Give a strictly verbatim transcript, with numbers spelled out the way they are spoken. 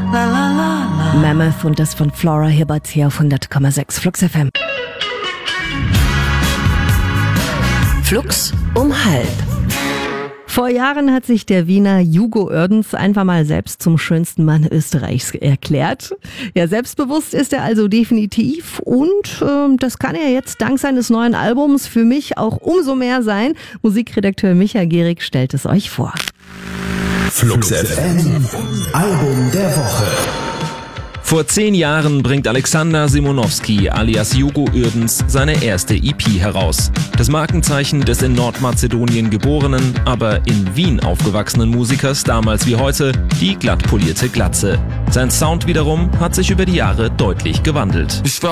Mammoth und das von Flora Hibbert hier auf hundert Komma sechs Flux F M. Flux um halb. Vor Jahren hat sich der Wiener Hugo Oerdens einfach mal selbst zum schönsten Mann Österreichs erklärt. Ja, selbstbewusst ist er also definitiv und äh, das kann er jetzt dank seines neuen Albums für mich auch umso mehr sein. Musikredakteur Micha Gehrig stellt es euch vor. Flux F M, Album der Woche. Vor zehn Jahren bringt Alexander Simonowski alias Hugo Oerdens seine erste E P heraus. Das Markenzeichen des in Nordmazedonien geborenen, aber in Wien aufgewachsenen Musikers, damals wie heute, die glatt polierte Glatze. Sein Sound wiederum hat sich über die Jahre deutlich gewandelt.